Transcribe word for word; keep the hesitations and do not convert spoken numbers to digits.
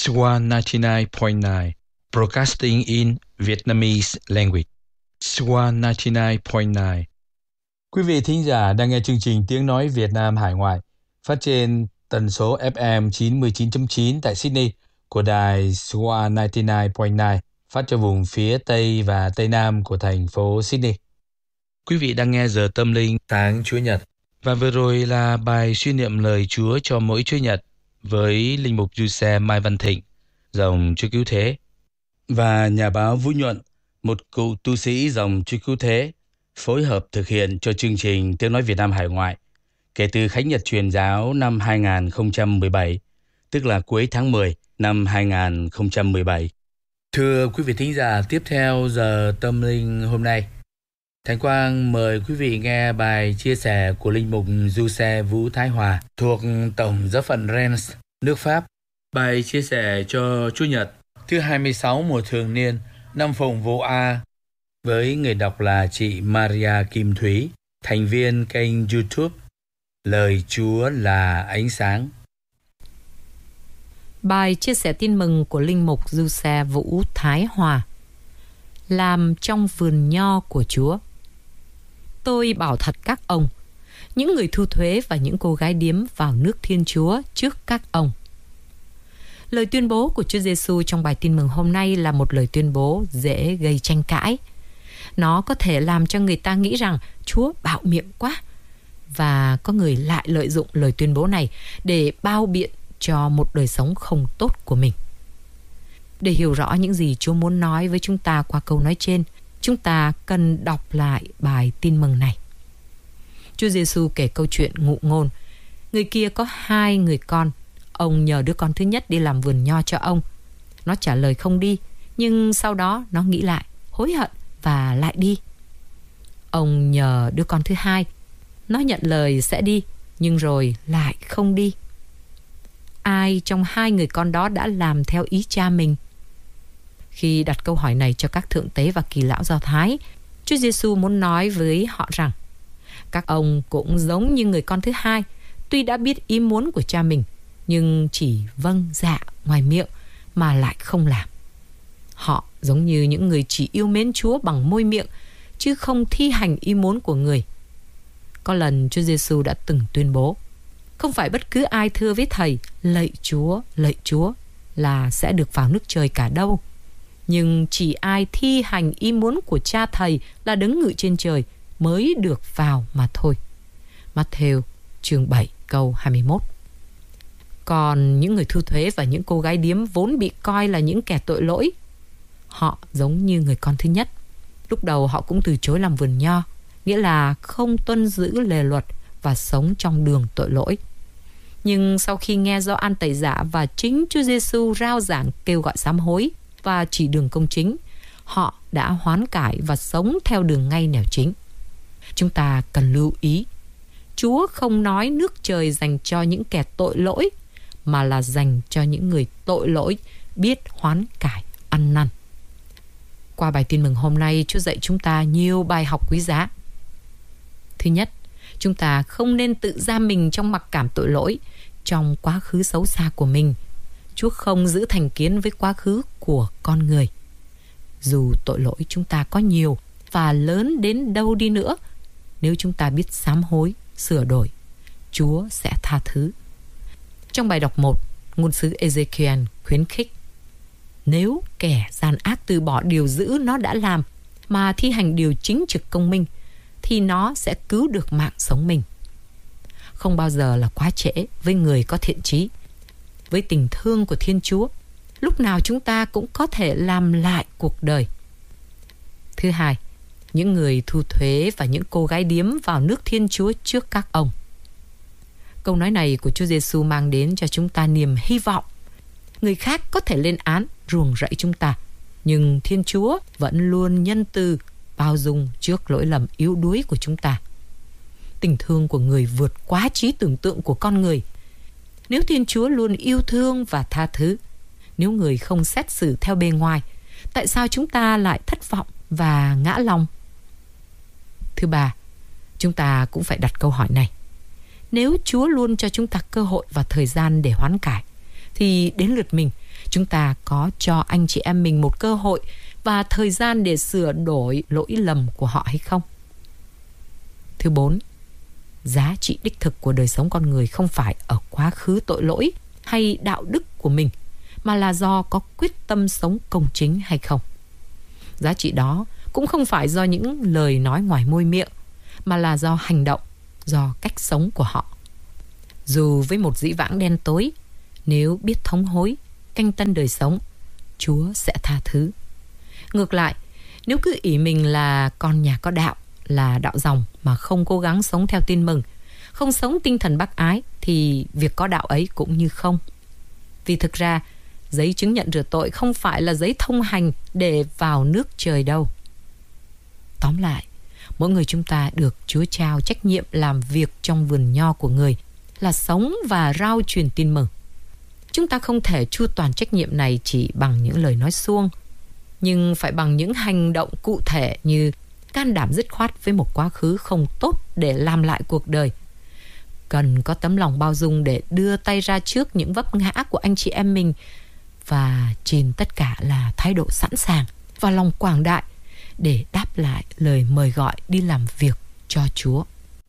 Swan chín mươi chín phẩy chín Broadcasting in Vietnamese Language. Swan chín mươi chín phẩy chín. Quý vị thính giả đang nghe chương trình Tiếng Nói Việt Nam Hải Ngoại phát trên tần số ép em chín mươi chín chấm chín tại Sydney của đài Swan chín mươi chín phẩy chín phát cho vùng phía Tây và Tây Nam của thành phố Sydney. Quý vị đang nghe giờ tâm linh sáng Chúa Nhật. Và vừa rồi là bài suy niệm lời Chúa cho mỗi Chúa Nhật với linh mục Du Xe Mai Văn Thịnh, dòng Chúa Cứu Thế, và nhà báo Vũ Nhuận, một cựu tu sĩ dòng Chúa Cứu Thế, phối hợp thực hiện cho chương trình Tiếng Nói Việt Nam Hải Ngoại kể từ Khánh Nhật Truyền giáo năm hai không một bảy, tức là cuối tháng mười năm hai không một bảy. Thưa quý vị thính giả, tiếp theo giờ tâm linh hôm nay, Thánh Quang mời quý vị nghe bài chia sẻ của linh mục Du Xe Vũ Thái Hòa thuộc Tổng giáo phận Rennes, nước Pháp. Bài chia sẻ cho Chủ nhật thứ hai mươi sáu mùa thường niên năm Phụng Vụ A, với người đọc là chị Maria Kim Thúy, thành viên kênh YouTube Lời Chúa là Ánh Sáng. Bài chia sẻ tin mừng của linh mục Du Xe Vũ Thái Hòa. Làm trong vườn nho của Chúa. Tôi bảo thật các ông, những người thu thuế và những cô gái điếm vào nước Thiên Chúa trước các ông. Lời tuyên bố của Chúa Giêsu trong bài tin mừng hôm nay là một lời tuyên bố dễ gây tranh cãi. Nó có thể làm cho người ta nghĩ rằng Chúa bạo miệng quá, và có người lại lợi dụng lời tuyên bố này để bao biện cho một đời sống không tốt của mình. Để hiểu rõ những gì Chúa muốn nói với chúng ta qua câu nói trên, chúng ta cần đọc lại bài tin mừng này. Chúa Giêsu kể câu chuyện ngụ ngôn. Người kia có hai người con. Ông nhờ đứa con thứ nhất đi làm vườn nho cho ông. Nó trả lời không đi, nhưng sau đó nó nghĩ lại, hối hận và lại đi. Ông nhờ đứa con thứ hai. Nó nhận lời sẽ đi, nhưng rồi lại không đi. Ai trong hai người con đó đã làm theo ý cha mình? Khi đặt câu hỏi này cho các thượng tế và kỳ lão Do Thái, Chúa Giêsu muốn nói với họ rằng các ông cũng giống như người con thứ hai, tuy đã biết ý muốn của cha mình, nhưng chỉ vâng dạ ngoài miệng mà lại không làm. Họ giống như những người chỉ yêu mến Chúa bằng môi miệng, chứ không thi hành ý muốn của người. Có lần Chúa Giêsu đã từng tuyên bố, không phải bất cứ ai thưa với Thầy, lạy Chúa, lạy Chúa, là sẽ được vào nước trời cả đâu. Nhưng chỉ ai thi hành ý muốn của cha Thầy là Đấng ngự trên trời mới được vào mà thôi. Matthew chương bảy câu hai mươi mốt. Còn những người thu thuế và những cô gái điếm vốn bị coi là những kẻ tội lỗi. Họ giống như người con thứ nhất. Lúc đầu họ cũng từ chối làm vườn nho, nghĩa là không tuân giữ lề luật và sống trong đường tội lỗi. Nhưng sau khi nghe Gioan Tẩy Giả và chính Chúa Giêsu rao giảng kêu gọi sám hối và chỉ đường công chính, họ đã hoán cải và sống theo đường ngay nẻo chính. Chúng ta cần lưu ý, Chúa không nói nước trời dành cho những kẻ tội lỗi, mà là dành cho những người tội lỗi biết hoán cải ăn năn. Qua bài tin mừng hôm nay, Chúa dạy chúng ta nhiều bài học quý giá. Thứ nhất, chúng ta không nên tự giam mình trong mặc cảm tội lỗi, trong quá khứ xấu xa của mình. Chúa không giữ thành kiến với quá khứ của con người. Dù tội lỗi chúng ta có nhiều và lớn đến đâu đi nữa, nếu chúng ta biết sám hối, sửa đổi, Chúa sẽ tha thứ. Trong bài đọc một, ngôn sứ Ezekiel khuyến khích, nếu kẻ gian ác từ bỏ điều dữ nó đã làm mà thi hành điều chính trực công minh, thì nó sẽ cứu được mạng sống mình. Không bao giờ là quá trễ với người có thiện chí. Với tình thương của Thiên Chúa, lúc nào chúng ta cũng có thể làm lại cuộc đời. Thứ hai, những người thu thuế và những cô gái điếm vào nước Thiên Chúa trước các ông. Câu nói này của Chúa Giêsu mang đến cho chúng ta niềm hy vọng. Người khác có thể lên án, ruồng rẫy chúng ta, nhưng Thiên Chúa vẫn luôn nhân từ, bao dung trước lỗi lầm yếu đuối của chúng ta. Tình thương của người vượt quá trí tưởng tượng của con người. Nếu Thiên Chúa luôn yêu thương và tha thứ, nếu người không xét xử theo bề ngoài, tại sao chúng ta lại thất vọng và ngã lòng? Thứ ba, chúng ta cũng phải đặt câu hỏi này. Nếu Chúa luôn cho chúng ta cơ hội và thời gian để hoán cải, thì đến lượt mình, Chúng ta có cho anh chị em mình một cơ hội và thời gian để sửa đổi lỗi lầm của họ hay không? Thứ bốn, giá trị đích thực của đời sống con người không phải ở quá khứ tội lỗi hay đạo đức của mình, mà là do có quyết tâm sống công chính hay không. Giá trị đó cũng không phải do những lời nói ngoài môi miệng, mà là do hành động, do cách sống của họ. Dù với một dĩ vãng đen tối, nếu biết thống hối, canh tân đời sống, Chúa sẽ tha thứ. Ngược lại, nếu cứ ỷ mình là con nhà có đạo, là đạo dòng mà không cố gắng sống theo tin mừng, không sống tinh thần bác ái, thì việc có đạo ấy cũng như không. Vì thực ra, giấy chứng nhận rửa tội không phải là giấy thông hành để vào nước trời đâu. Tóm lại, mỗi người chúng ta được Chúa trao trách nhiệm làm việc trong vườn nho của người, là sống và rao truyền tin mừng. Chúng ta không thể chu toàn trách nhiệm này chỉ bằng những lời nói suông, nhưng phải bằng những hành động cụ thể như can đảm dứt khoát với một quá khứ không tốt để làm lại cuộc đời. Cần có tấm lòng bao dung để đưa tay ra trước những vấp ngã của anh chị em mình, và trên tất cả là thái độ sẵn sàng và lòng quảng đại để đáp lại lời mời gọi đi làm việc cho Chúa.